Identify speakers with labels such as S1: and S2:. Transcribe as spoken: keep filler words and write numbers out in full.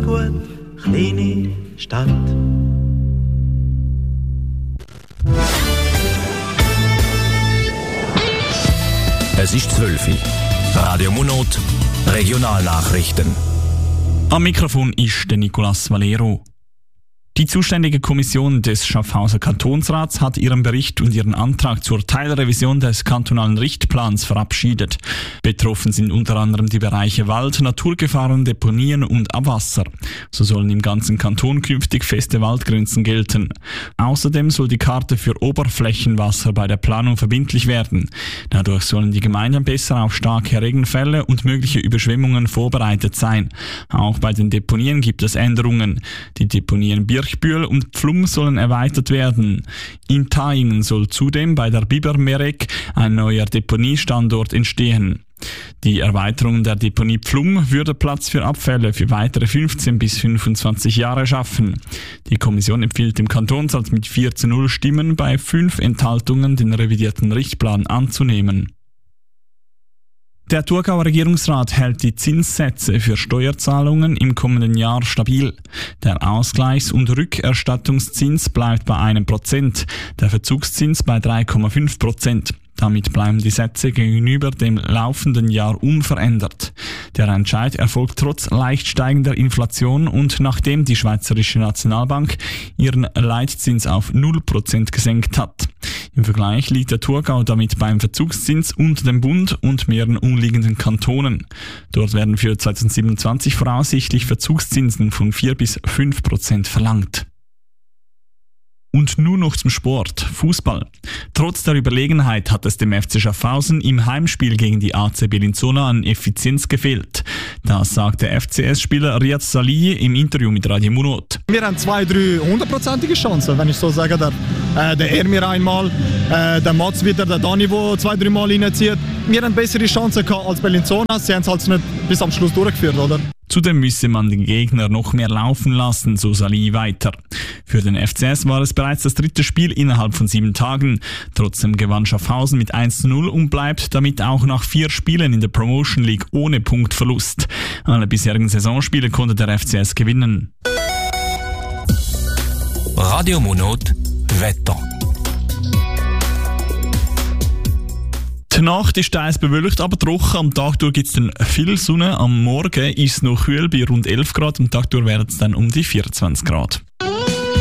S1: gut, kleine Stadt.
S2: Es ist zwölf Uhr. Radio Monot, Regionalnachrichten.
S3: Am Mikrofon ist der Nicolas Valero. Die zuständige Kommission des Schaffhauser Kantonsrats hat ihren Bericht und ihren Antrag zur Teilrevision des kantonalen Richtplans verabschiedet. Betroffen sind unter anderem die Bereiche Wald, Naturgefahren, Deponien und Abwasser. So sollen im ganzen Kanton künftig feste Waldgrenzen gelten. Außerdem soll die Karte für Oberflächenwasser bei der Planung verbindlich werden. Dadurch sollen die Gemeinden besser auf starke Regenfälle und mögliche Überschwemmungen vorbereitet sein. Auch bei den Deponien gibt es Änderungen. Die Deponien Birchbühl und Pflum sollen erweitert werden. In Taingen soll zudem bei der Bibermerek ein neuer Deponiestandort entstehen. Die Erweiterung der Deponie Pflum würde Platz für Abfälle für weitere fünfzehn bis fünfundzwanzig Jahre schaffen. Die Kommission empfiehlt dem Kantonsrat mit vier zu null Stimmen bei fünf Enthaltungen den revidierten Richtplan anzunehmen. Der Thurgauer Regierungsrat hält die Zinssätze für Steuerzahlungen im kommenden Jahr stabil. Der Ausgleichs- und Rückerstattungszins bleibt bei einem Prozent, der Verzugszins bei drei Komma fünf Prozent. Damit bleiben die Sätze gegenüber dem laufenden Jahr unverändert. Der Entscheid erfolgt trotz leicht steigender Inflation und nachdem die Schweizerische Nationalbank ihren Leitzins auf null Prozent gesenkt hat. Im Vergleich liegt der Thurgau damit beim Verzugszins unter dem Bund und mehreren umliegenden Kantonen. Dort werden für zweitausendsiebenundzwanzig voraussichtlich Verzugszinsen von vier bis fünf Prozent verlangt. Und nun noch zum Sport, Fußball. Trotz der Überlegenheit hat es dem F C Schaffhausen im Heimspiel gegen die A C Bellinzona an Effizienz gefehlt. Das sagte F C S-Spieler Riyad Salih im Interview mit Radio Monot.
S4: Wir haben zwei, drei hundertprozentige Chancen, wenn ich so sage. Der, äh, der Ermir einmal, äh, der Mats wieder, der Dani, der zwei, drei Mal reinzieht. Wir haben bessere Chancen gehabt als Bellinzona. Sie haben es halt nicht bis am Schluss durchgeführt, oder?
S3: Zudem müsse man den Gegner noch mehr laufen lassen, so Salih weiter. Für den F C S war es bereits das dritte Spiel innerhalb von sieben Tagen. Trotzdem gewann Schaffhausen mit eins zu null und bleibt damit auch nach vier Spielen in der Promotion League ohne Punktverlust. Alle bisherigen Saisonspiele konnte der F C S gewinnen.
S2: Radio Monot, Wetter.
S3: Die Nacht ist teils bewölkt, aber trocken. Am Tag durch gibt es dann viel Sonne. Am Morgen ist es noch kühl bei rund elf Grad. Am Tag durch werden es dann um die vierundzwanzig Grad.